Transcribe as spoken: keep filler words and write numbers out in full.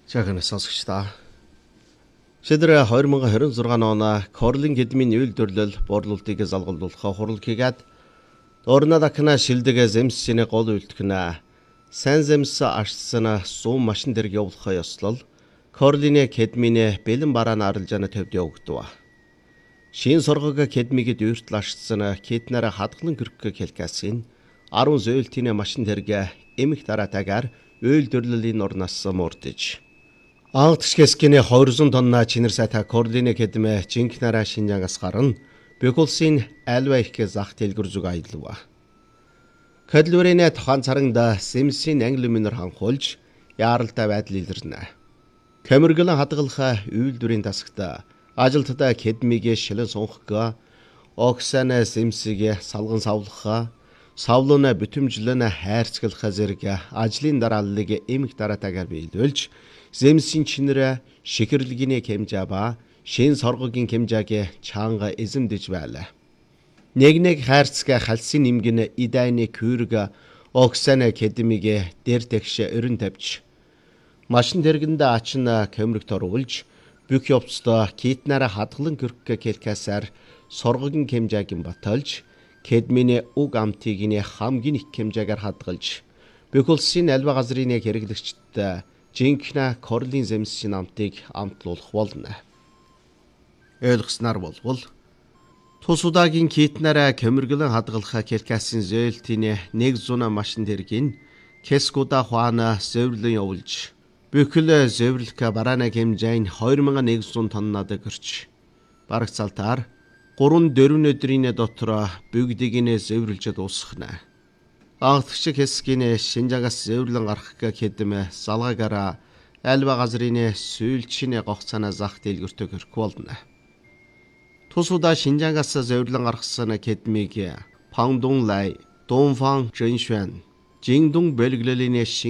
Жаахан сонсогчдаа. Шийдвэр хоёр мың двадцать шесть оны Корлин Гэдмийн үйл төрлөл борлуулалтыг залгуулах хурал хийгээд орноо дахна шилдэг земсийн гол үйлдэгнэ. Сайн земс ашсан сум машин дээр явуулах ёслол Корлин Гэдмийн бэлэн бараан арилжааны төвд явагдав. Шин соргог Гэдмигэд үйртэл ашсан Китнара хадгалан гэрх хэлкасин арван зөөлтийн машин дээргээ эмх таратагаар үйл төрлөлийн орноос мурдж Ангтч хэсгийн двести тонна чинэр сайта Корлин Гэдмэ жинкнараа Шинжангаас гарна Бекулсын альва их зах дэлгүр зүг аялва. Кадлүрэнэ тухайн царангда Сэмсийн англи минер ханхуулж яаралтай байдал илэрнэ. Камергалан хадгалах үйлдвэрийн тасагта ажилтдаа Гэдмигээ шилэн сунхгаа Оксана Сэмсигээ салган савлахаа савлуна бүтэмжлэн хайрцаглах зэрэг ажлын дарааллыг эмх дараатаагаар биелүүлж Земсийн чинэрэ шихэрлэгний хэмжаава шин соргогийн хэмжаагийн чанга эзэмдэж байлаа. Нэг нэг хайрцаг халсын нэмгэн идайны күрг Оксана Гэдмигээ дээр тэгш өрн тавьж машин тэргэнд ачна камерт оруулж бүх явцдаа Китнара хадгалан гэрх хэлкасаар соргогийн хэмжаагийн баталж Гэдмийн уг амтыг хамгийн их хэмжээгээр хадгалж Бекулсын альва газрын хэрэглэгчдэд жинкна Корлин Земсийн амтыг амтлуулах болно. Ойлгосноор болвол тус удаагийн Китнараа камергалан хадгалах хэлкасын зөөлтийн нэгдүгээр машин тэргийн Кескуда хуана зөвлөн явуулж бүхэл зөвлөх барааны хэмжээ нь хоёр мың нэгдүгээр тоннад гэрч бараг цалтаар гурван дөрвөн өдрийн дотор бүгдийг нь зөвлөж дуусгана. Ангтч хэсгийн Шинжангаас зөвлөн гарах Гэдмэ салгаагаараа альва газрын сүүлчийн гогцаана зах дэлгүртө гэрх болно. Тус удаа Шинжангаас зөвлөн гаргасан Гэдмиг Пандун Лай, Дунфан Жиншвэн, Жингдун бөлглөлийн